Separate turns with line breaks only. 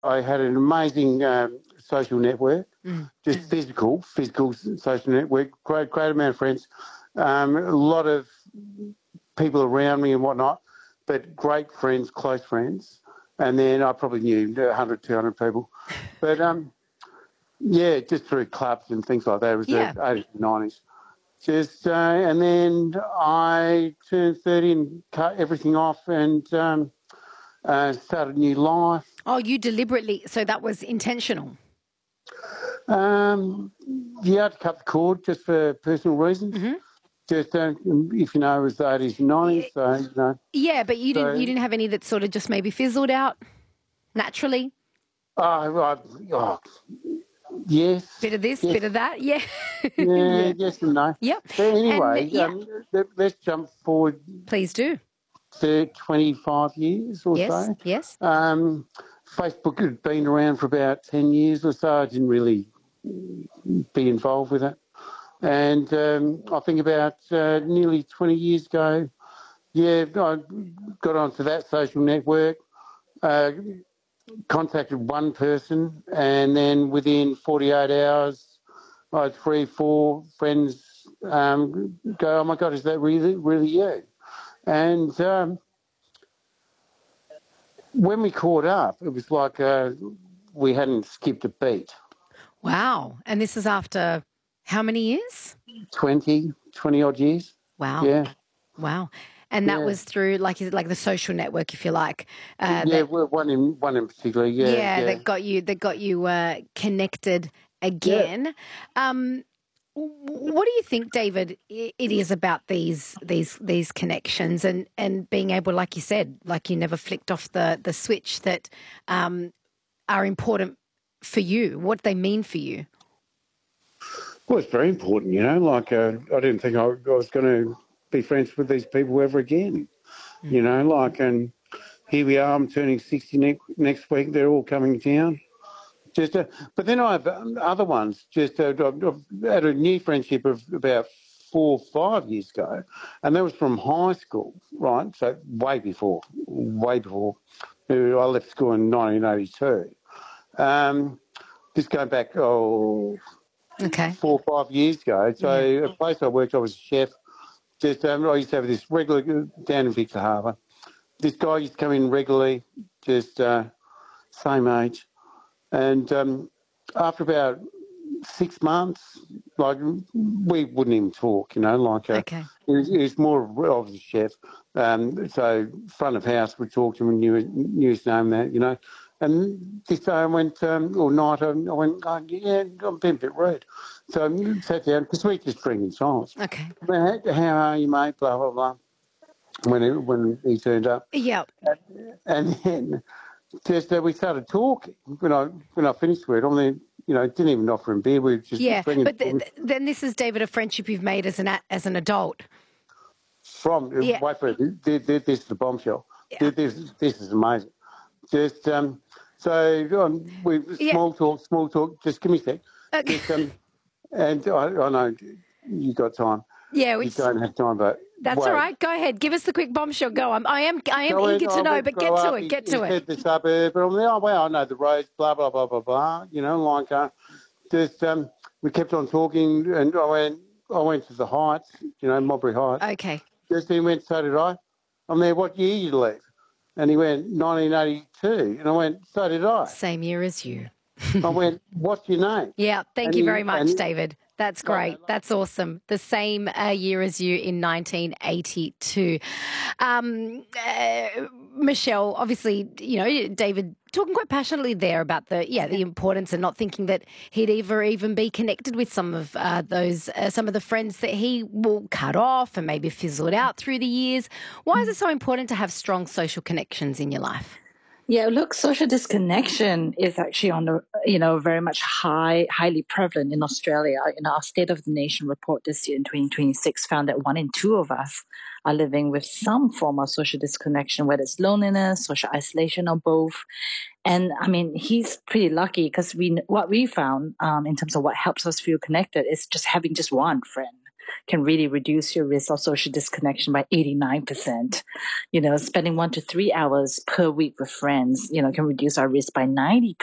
I had an amazing social network, just physical social network, great amount of friends, a lot of people around me and whatnot, but great friends, close friends. And then I probably knew 100, 200 people. But, yeah, just through clubs and things like that. It was
Yeah.
the 80s and 90s. Just, and then I turned 30 and cut everything off and started a new life.
Oh, you deliberately, so that was intentional.
Yeah, I had to cut the cord just for personal reasons. Just, if you know, it was the 80s and 90s, so, you know.
Yeah, but you didn't have any that sort of just maybe fizzled out naturally?
Yes.
Bit of this,
Yes.
bit of that, yeah.
Yeah, yes and no.
Yep.
But anyway,
And,
let's jump forward
please do.
25 years or so.
Yes.
Facebook had been around for about 10 years or so. I didn't really be involved with it. And I think about nearly 20 years ago, I got onto that social network, contacted one person, and then within 48 hours, I had 3, 4 friends go, "Oh my God, is that really you?" And when we caught up, it was like we hadn't skipped a beat.
Wow. And this is after how many years?
20 odd years.
Wow.
Yeah.
Wow. And that was through, like, is it like the social network, if you like?
One in particular. Yeah.
That got you connected again. What do you think, David, it is about these connections and being able, like you said, like you never flicked off the switch, that are important for you? What do they mean for you?
Well, it's very important, you know. Like I didn't think I was going to be friends with these people ever again. You know, like, and here we are. I'm turning 60 next week. They're all coming down. Just, but then I have other ones. Just, I've had a new friendship of about 4 or 5 years ago, and that was from high school, right? So way before. I left school in 1982. Just going back, 4 or 5 years ago. So a place I worked, I was a chef. Just, I used to have this regular down in Victor Harbour. This guy used to come in regularly, just same age. And after about 6 months, like, we wouldn't even talk, you know, like it was more of a chef. So front of house would talk to him and knew his name, that, you know. And this day I went, or night, I went, oh, yeah, I'm being a bit rude. So I sat down, because we just drink in silence.
Okay.
How are you, mate? Blah, blah, blah. When he turned up.
Yeah.
And then just we started talking. When I finished with him, then, you know, didn't even offer him beer. We were just drinking.
But then this is, David, a friendship you've made as an adult.
Wait for it. This is the bombshell.
Yeah.
This is amazing. Just so we small talk. Just give me a sec.
Okay.
Just, and I know you got time.
Yeah,
you don't have time, but
that's all right. Go ahead. Give us the quick bombshell. Go. I am eager to know, but get to it. Get to it.
He said the suburb, but I'm like, oh well, I know the roads. Blah blah blah blah blah. You know, like just we kept on talking, and I went to the Heights. You know, Mulberry Heights.
Okay.
Just he went, so did I. I'm there. What year did you leave? And he went 1982, and I went, so did I.
Same year as you.
I went, what's your name?
Yeah, thank you very much, David. That's great. That's awesome. The same year as you in 1982. Michelle, obviously, you know, David talking quite passionately there about the importance, and not thinking that he'd ever even be connected with some of some of the friends that he will cut off and maybe fizzled out through the years. Why is it so important to have strong social connections in your life?
Yeah, look, social disconnection is actually on the, very much highly prevalent in Australia. Our State of the Nation report this year in 2026 found that 1 in 2 of us are living with some form of social disconnection, whether it's loneliness, social isolation, or both. And I mean, he's pretty lucky, because what we found in terms of what helps us feel connected is just having just one friend. can really reduce your risk of social disconnection by 89%. Spending 1 to 3 hours per week with friends, can reduce our risk by 90%.